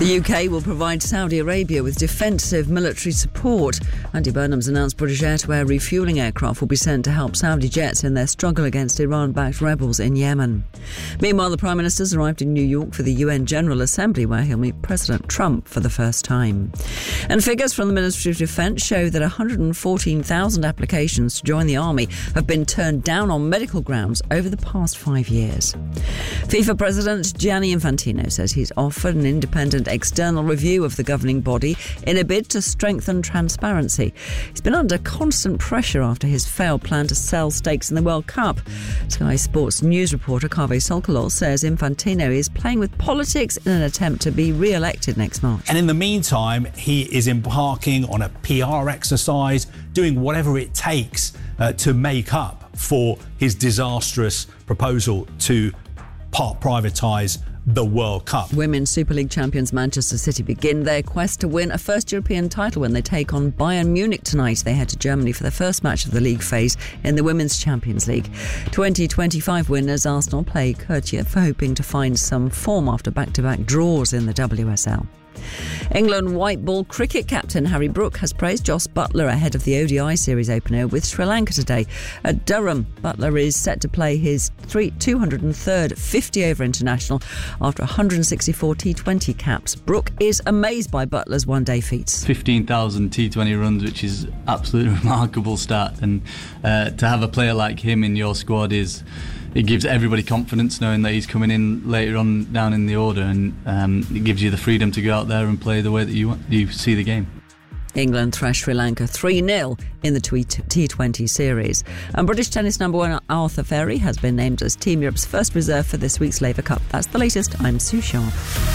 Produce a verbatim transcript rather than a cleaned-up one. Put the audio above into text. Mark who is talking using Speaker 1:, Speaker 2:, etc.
Speaker 1: The U K will provide Saudi Arabia with defensive military support. Andy Burnham's announced British air-to-air refuelling aircraft will be sent to help Saudi jets in their struggle against Iran-backed rebels in Yemen. Meanwhile, the Prime Minister's arrived in New York for the U N General Assembly, where he'll meet President Trump for the first time. And figures from the Ministry of Defence show that one hundred fourteen thousand applications to join the army have been turned down on medical grounds over the past five years. FIFA President Gianni Infantino says he's offered an independent external review of the governing body in a bid to strengthen transparency. He's been under constant pressure after his failed plan to sell stakes in the World Cup. Sky Sports news reporter Kaveh Solkolov says Infantino is playing with politics in an attempt to be re-elected next March.
Speaker 2: And in the meantime, he is embarking on a P R exercise, doing whatever it takes uh, to make up for his disastrous proposal to part privatise the World Cup.
Speaker 1: Women's Super League champions Manchester City begin their quest to win a first European title when they take on Bayern Munich tonight. They head to Germany for the first match of the league phase in the Women's Champions League. twenty twenty-five winners Arsenal play Kyrgyz, hoping to find some form after back-to-back draws in the W S L. England white ball cricket captain Harry Brook has praised Jos Buttler ahead of the O D I series opener with Sri Lanka today. At Durham, Buttler is set to play his two hundred third fifty-over international after one hundred sixty-four T twenty caps. Brook is amazed by Buttler's one-day feats.
Speaker 3: fifteen thousand T twenty runs, which is absolutely remarkable start. And uh, to have a player like him in your squad is... it gives everybody confidence knowing that he's coming in later on down in the order, and um, it gives you the freedom to go out there and play the way that you want, you see the game.
Speaker 1: England thrashed Sri Lanka three nil in the T twenty series. And British tennis number one Arthur Ferry has been named as Team Europe's first reserve for this week's Laver Cup. That's the latest. I'm Sue Sharp.